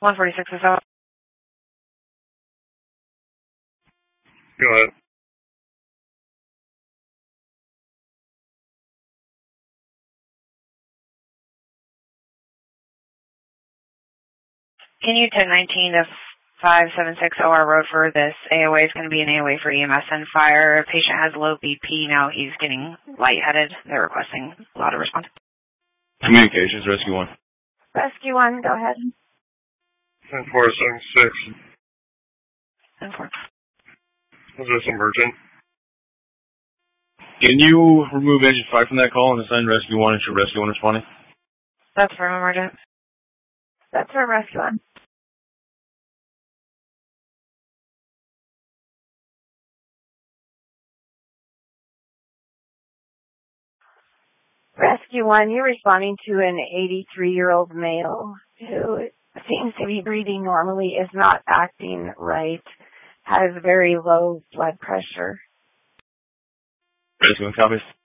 146 is out. Go ahead. Can you 1019 to 576 OR Road for this AOA is going to be an AOA for EMS and fire. Patient has low BP now. He's getting lightheaded. They're requesting a lot of response. Communications, Rescue 1. Rescue 1, go ahead. 10-4-7-6. 10-4. Is this emergent? Can you remove engine 5 from that call and assign Rescue 1 and should Rescue 1 responding? That's for emergent. That's for Rescue 1. Rescue 1, you're responding to an 83-year-old male who seems to be breathing normally, is not acting right, has very low blood pressure. Rescue 1 copies.